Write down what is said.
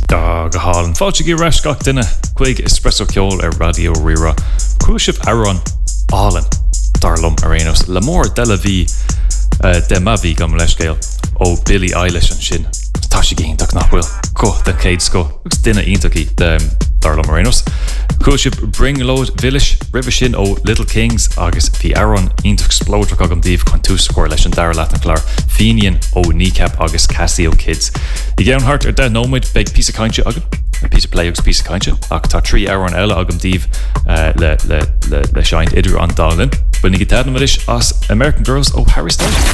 Go hálan fáilte í reis gach duine chuig espresso ceol ar radio rira cruisih Aaron Allen darlum arénos le mór de la bhí de ma bhí gom leiscéil ó Billie Eilish an sin tá sé géintach nachhfuil co den céid sco gus duine iontaí darlum arénos cruisih Bring Load Village ribh sin ó Little Kings agus bhí Aaron ionach explóidir agam díobh chun tú scóir leis an dar leat an chláir Fínian ó Kneecap agus Casio Kids I gceann hart ar de nóid beag pí a cainte agam a piece of play agus piece of cainte ach tá 3 Aaron eile agam díobh le seint idir an dálinn bunig go as American Girls ó Harry Styles